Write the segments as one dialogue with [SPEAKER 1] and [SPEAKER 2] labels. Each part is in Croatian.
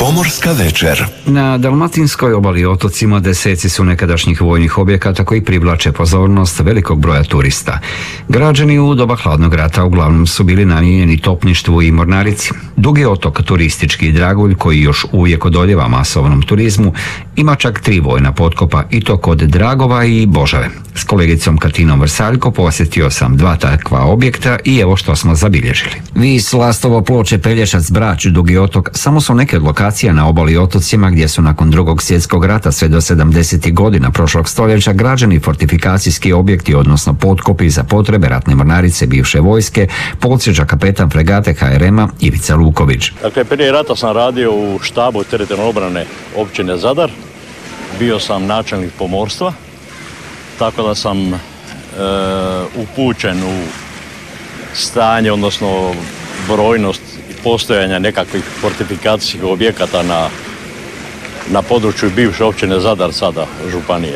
[SPEAKER 1] Pomorska večer.
[SPEAKER 2] Na dalmatinskoj obali i otocima deseci su nekadašnjih vojnih objekata koji privlače pozornost velikog broja turista. Građeni u doba hladnog rata uglavnom su bili namijenjeni topništvu i mornarici. Dugi otok, turistički dragulj koji još uvijek odoljeva masovnom turizmu, ima čak 3 vojna potkopa i to kod Dragova i Božave. S kolegicom Katinom Vrsaljko posjetio sam 2 takva objekta i evo što smo zabilježili. Vis, Lastovo, Ploče, Pelješac, Brač, Dugi otok samo su neke od lokacija na obali i otocima gdje su nakon Drugog svjetskog rata sve do 70. godina prošlog stoljeća građeni fortifikacijski objekti, odnosno potkopi za potrebe ratne mornarice bivše vojske, podsjeća kapetan fregate HRM-a Ivica Luković.
[SPEAKER 3] Dakle, prije rata sam radio u štabu teritorijalne obrane općine Zadar. Bio sam načelnik pomorstva, tako da sam upućen u stanje, odnosno brojnost postojanja nekakvih fortifikacijskih objekata na području bivše općine Zadar, sada županije.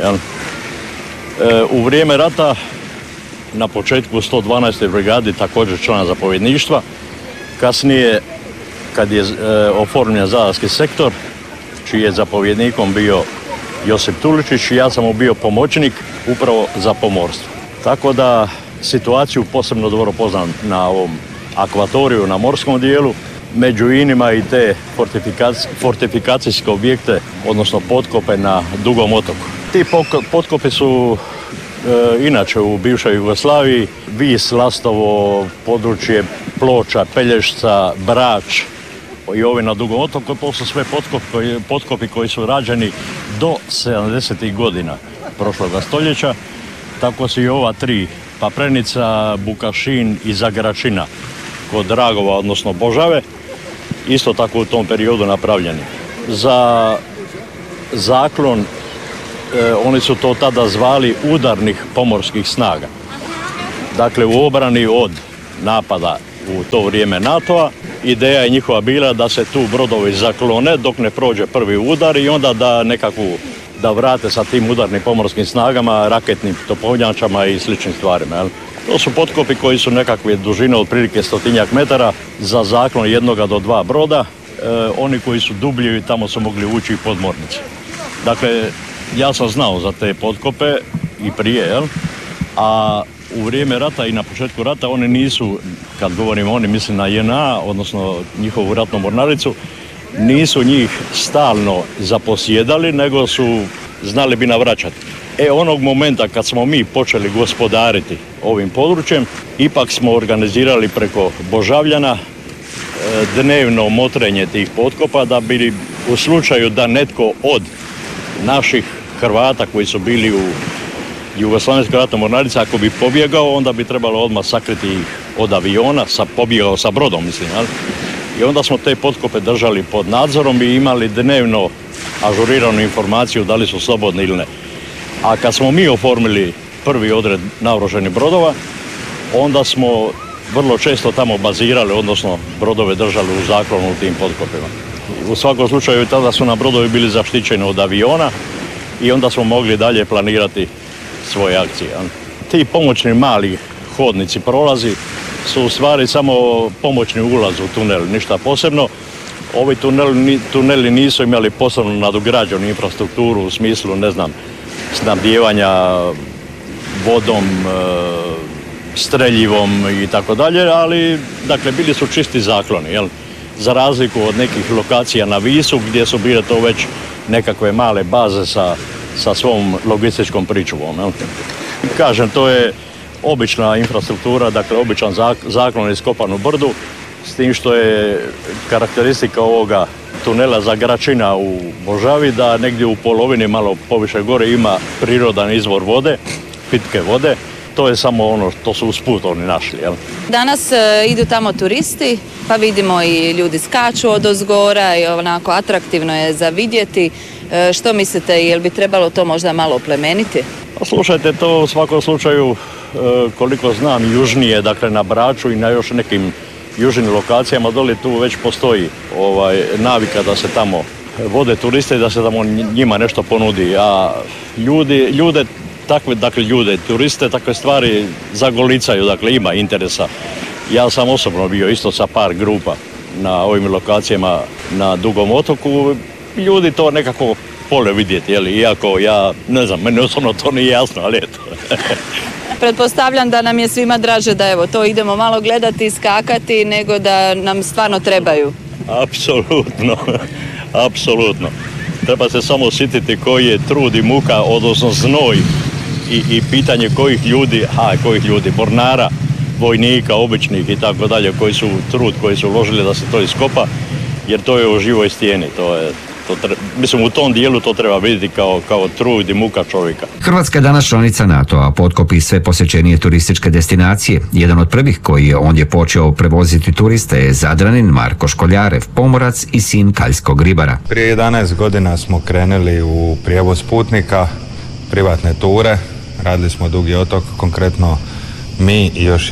[SPEAKER 3] U vrijeme rata, na početku 112. brigadi, također član zapovjedništva, kasnije kad je oformljen zadarski sektor, čiji je zapovjednikom bio Josip Tuličić, ja sam mu bio pomoćnik upravo za pomorstvo. Tako da situaciju posebno dobro poznam na ovom akvatoriju, na morskom dijelu, među inima i te fortifikacijske objekte, odnosno potkope na Dugom otoku. Ti potkopi su inače u bivšoj Jugoslaviji, Vis, Lastovo, područje Ploča, Pelješca, Brač i ovi na Dugom otoku, to su sve potkopi koji su rađeni do 70. godina prošloga stoljeća. Tako su i ova 3, Paprenica, Bukašin i Zagračina kod Dragova, odnosno Božave, isto tako u tom periodu napravljeni. Za zaklon oni su to tada zvali udarnih pomorskih snaga. Dakle, u obrani od napada u to vrijeme NATO-a, ideja je njihova bila da se tu brodovi zaklone dok ne prođe prvi udar i onda da vrate sa tim udarnim pomorskim snagama, raketnim topovnjačama i sličnim stvarima. To su potkopi koji su nekakve dužine otprilike 100-tinjak metara za zaklon 1 do 2 broda. Oni koji su dublji tamo su mogli ući i podmornice. Dakle, ja sam znao za te potkope i prije, a u vrijeme rata i na početku rata oni nisu, kad govorimo oni, mislim na JNA, odnosno njihovu ratnu mornaricu, nisu njih stalno zaposjedali, nego su znali bi navraćati. Onog momenta kad smo mi počeli gospodariti ovim područjem, ipak smo organizirali preko Božavljana dnevno motrenje tih potkopa da bi u slučaju da netko od naših Hrvata koji su bili u Jugoslavenskoj ratnoj mornarici, ako bi pobjegao, onda bi trebalo odmah sakriti ih od aviona, pobjegao sa brodom, mislim. I onda smo te potkope držali pod nadzorom i imali dnevno ažuriranu informaciju da li su slobodni ili ne. A kad smo mi oformili prvi odred naoružanih brodova, onda smo vrlo često tamo bazirali, odnosno brodove držali u zaklonu u tim potkopima. U svakom slučaju tada su nam brodovi bili zaštićeni od aviona i onda smo mogli dalje planirati svoje akcije. Ti pomoćni mali hodnici, prolazi su u stvari samo pomoćni ulaz u tunel, ništa posebno. Ovi tuneli nisu imali posebno nadograđenu infrastrukturu u smislu, snabdijevanja vodom, streljivom i tako dalje, ali dakle bili su čisti zakloni, za razliku od nekih lokacija na Visu gdje su bile to već nekakve male baze sa svom logističkom pričuvom. Kažem, to je obična infrastruktura, dakle običan zaklon iskopan u brdu, s tim što je karakteristika ovoga tunela Zagračina u Božavi da negdje u polovini malo poviše gore ima prirodan izvor vode, pitke vode. To je samo to su usput oni našli.
[SPEAKER 4] Danas idu tamo turisti, pa vidimo i ljudi skaču odozgora i onako atraktivno je za vidjeti. Što mislite, jel bi trebalo to možda malo oplemeniti?
[SPEAKER 3] Slušajte, to u svakom slučaju, koliko znam, južnije, dakle na Braču i na još nekim južnim lokacijama dole tu već postoji navika da se tamo vode turiste i da se tamo njima nešto ponudi, a ljude turiste takve stvari zagolicaju, dakle ima interesa. Ja sam osobno bio isto sa par grupa na ovim lokacijama na Dugom otoku, ljudi to nekako vole vidjeti, jel? Iako ja, ne znam, meni osobno to nije jasno, ali eto.
[SPEAKER 4] Pretpostavljam da nam je svima draže da evo to idemo malo gledati, skakati, nego da nam stvarno trebaju.
[SPEAKER 3] Apsolutno, apsolutno. Treba se samo sjetiti koji je trud i muka, odnosno znoj i pitanje kojih ljudi, mornara, vojnika, običnih i tako dalje, koji su uložili da se to iskopa, jer to je u živoj stijeni, mislim u tom dijelu to treba vidjeti kao trud i muka čovjeka.
[SPEAKER 2] Hrvatska je danas članica NATO-a, potkopi sve posjećenije turističke destinacije. Jedan od prvih koji je ondje počeo prevoziti turiste je Zadranin Marko Školjarev, pomorac i sin kaljskog ribara.
[SPEAKER 1] Prije 11 godina smo krenuli u prijevoz putnika, privatne ture, radili smo Dugi otok, konkretno mi i još